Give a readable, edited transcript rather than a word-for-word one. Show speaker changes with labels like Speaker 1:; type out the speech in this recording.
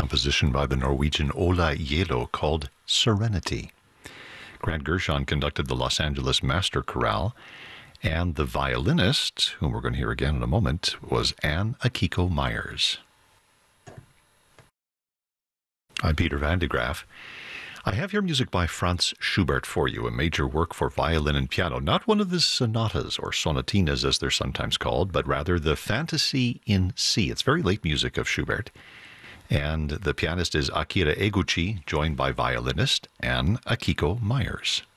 Speaker 1: composition by the Norwegian Ola Gjeilo called Serenity. Grant Gershon conducted the Los Angeles Master Chorale, and the violinist, whom we're going to hear again in a moment, was Anne Akiko Myers. I'm Peter Van de Graaf. I have here music by Franz Schubert for you, a major work for violin and piano, not one of his sonatas or sonatinas as they're sometimes called, but rather the Fantasy in C. It's very late music of Schubert. And the pianist is Akira Eguchi, joined by violinist Anne Akiko Myers.